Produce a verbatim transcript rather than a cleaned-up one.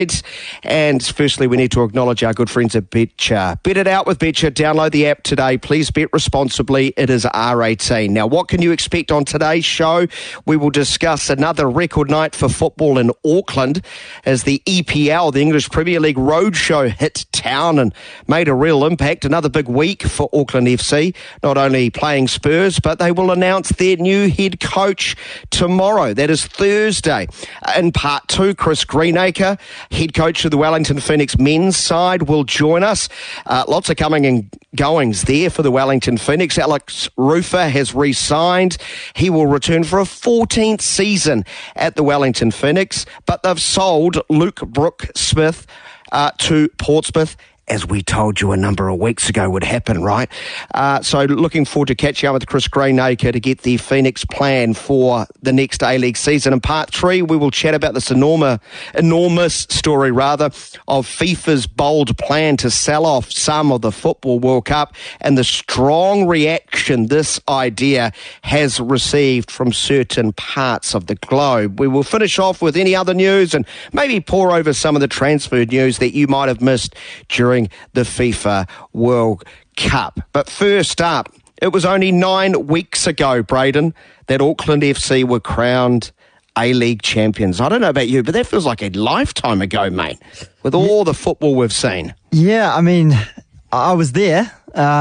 And firstly, we need to acknowledge our good friends at Betcha. Bet it out with Betcha. Download the app today. Please bet responsibly. It is R eighteen. Now, what can you expect on today's show? We will discuss another record night for football in Auckland as the E P L, the English Premier League Roadshow, hit town and made a real impact. Another big week for Auckland F C, not only playing Spurs, but they will announce their new head coach tomorrow. That is Thursday. In part two, Chris Greenacre, head coach of the Wellington Phoenix men's side, will join us. Uh, lots of coming and goings there for the Wellington Phoenix. Alex Rufer has re-signed. He will return for a fourteenth season at the Wellington Phoenix, but they've sold Luke Brooke-Smith uh, to Portsmouth, as we told you a number of weeks ago would happen, right? Uh, so looking forward to catching up with Chris Greenacre to get the Phoenix plan for the next A-League season. In part three, we will chat about this enormous, enormous story, rather, of FIFA's bold plan to sell off some of the Football World Cup and the strong reaction this idea has received from certain parts of the globe. We will finish off with any other news and maybe pour over some of the transfer news that you might have missed during the FIFA World Cup. But first up, it was only nine weeks ago, Braden, that Auckland F C were crowned A-League champions. I don't know about you, but that feels like a lifetime ago, mate, with all the football we've seen. Yeah, I mean, I was there. Uh